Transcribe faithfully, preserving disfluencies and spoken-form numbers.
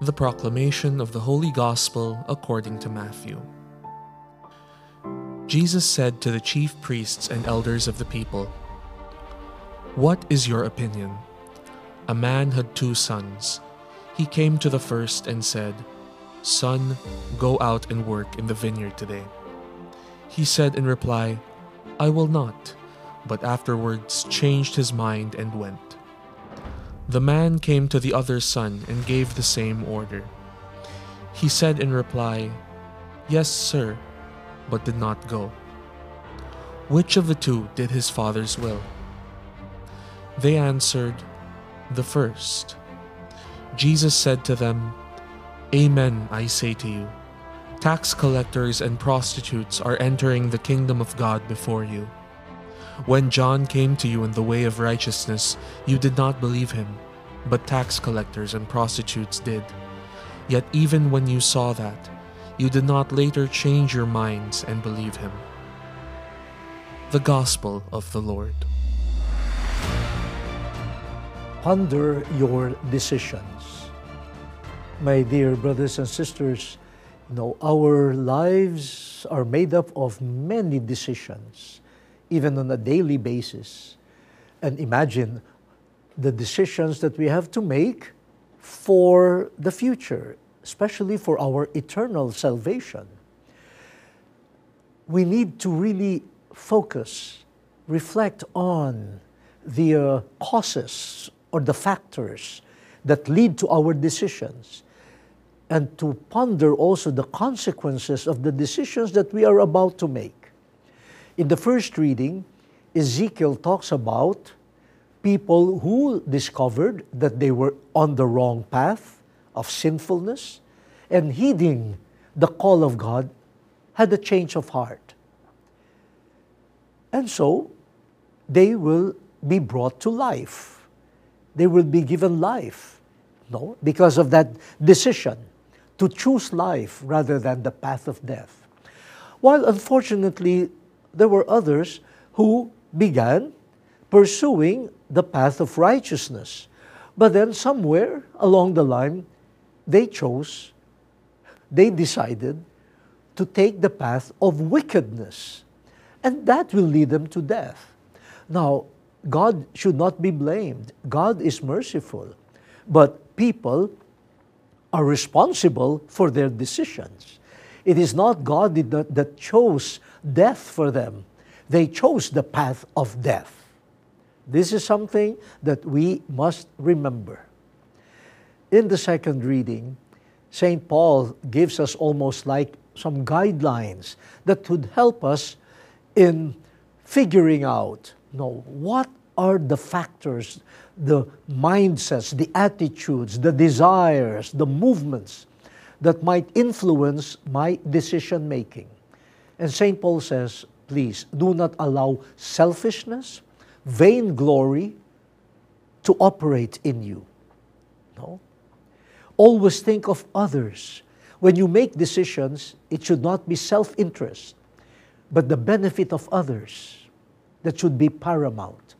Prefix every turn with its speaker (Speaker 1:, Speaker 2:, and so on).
Speaker 1: The proclamation of the Holy Gospel according to Matthew. Jesus said to the chief priests and elders of the people, "What is your opinion? A man had two sons. He came to the first and said, 'Son, go out and work in the vineyard today.' He said in reply, 'I will not,' but afterwards changed his mind and went. The man came to the other son and gave the same order. He said in reply, 'Yes, sir,' but did not go. Which of the two did his father's will?" They answered, "The first." Jesus said to them, "Amen, I say to you, tax collectors and prostitutes are entering the kingdom of God before you. When John came to you in the way of righteousness, you did not believe him, but tax collectors and prostitutes did. Yet even when you saw that, you did not later change your minds and believe him." The Gospel of the Lord.
Speaker 2: Ponder your decisions. My dear brothers and sisters, you know, our lives are made up of many decisions, even on a daily basis. And imagine the decisions that we have to make for the future, especially for our eternal salvation. We need to really focus, reflect on the uh, causes or the factors that lead to our decisions, and to ponder also the consequences of the decisions that we are about to make. In the first reading, Ezekiel talks about people who discovered that they were on the wrong path of sinfulness, and heeding the call of God, had a change of heart. And so, they will be brought to life. They will be given life, no, because of that decision to choose life rather than the path of death. While unfortunately, there were others who began pursuing the path of righteousness. But then somewhere along the line, they chose, they decided to take the path of wickedness. And that will lead them to death. Now, God should not be blamed. God is merciful. But people are responsible for their decisions. It is not God that, that chose death for them. They chose the path of death. This is something that we must remember. In the second reading, Saint Paul gives us almost like some guidelines that would help us in figuring out, you know, what are the factors, the mindsets, the attitudes, the desires, the movements that might influence my decision making. And Saint Paul says, please do not allow selfishness, vainglory to operate in you. No? Always think of others. When you make decisions, it should not be self-interest, but the benefit of others that should be paramount.